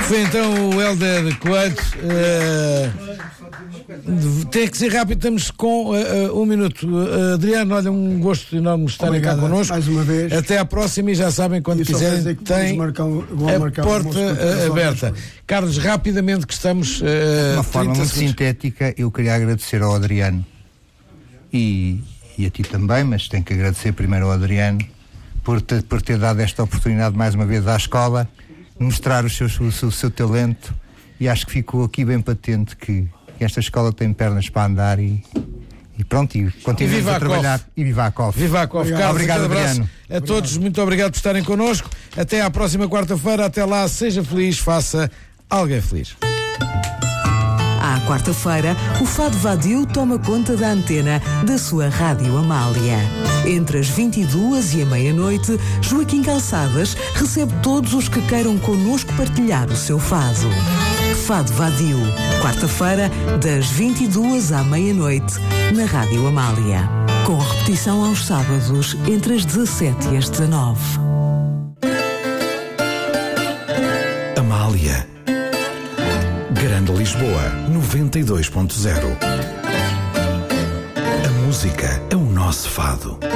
Foi então o Helder Coelho. Tem que ser rápido, estamos com 1 minuto. Adriano, olha, um gosto enorme estarem cá connosco. Mais uma vez. Até à próxima e já sabem, quando quiserem, tem a porta aberta. Carlos, rapidamente que estamos. De uma forma muito sintética, eu queria agradecer ao Adriano e a ti também, mas tenho que agradecer primeiro ao Adriano por ter dado esta oportunidade mais uma vez à escola, mostrar o seu talento, e acho que ficou aqui bem patente que esta escola tem pernas para andar e pronto, e continuamos a trabalhar. E viva a COF. Viva a COF. Carlos, obrigado, Adriano. A todos, muito obrigado por estarem connosco. Até à próxima quarta-feira. Até lá, seja feliz, faça alguém feliz. À quarta-feira, o Fado Vadio toma conta da antena da sua Rádio Amália. Entre as 22 e a meia-noite, Joaquim Calçadas recebe todos os que queiram connosco partilhar o seu fado. Fado Vadio, quarta-feira, das 22 à meia-noite, na Rádio Amália. Com repetição aos sábados, entre as 17 e as 19. Amália. Grande Lisboa, 92.0. A música é o nosso fado.